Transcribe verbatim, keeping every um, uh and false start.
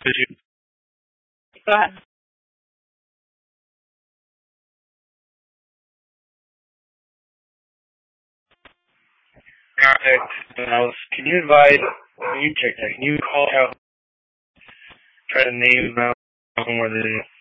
Go ahead. Alex, can you advise, can you check that? Can you call out, try to name them out where they